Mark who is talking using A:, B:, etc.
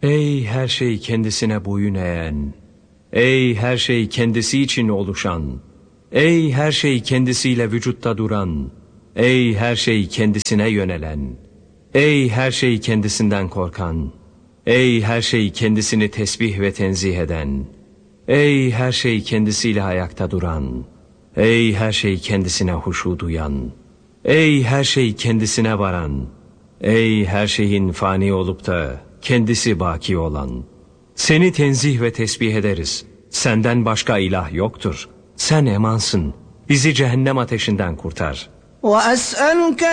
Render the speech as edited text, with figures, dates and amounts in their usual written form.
A: Ey her şey kendisine boyun eğen, ey her şey kendisi için oluşan, ey her şey kendisiyle vücutta duran, ey her şey kendisine yönelen, ey her şey kendisinden korkan, ey her şey kendisini tesbih ve tenzih eden, ey her şey kendisiyle ayakta duran, ey her şey kendisine huşu duyan, ey her şey kendisine varan, ey her şeyin fani olup da kendisi baki olan. Seni tenzih ve tesbih ederiz. Senden başka ilah yoktur. Sen emansın. Bizi cehennem ateşinden kurtar.
B: وَأَسْأَلُكَ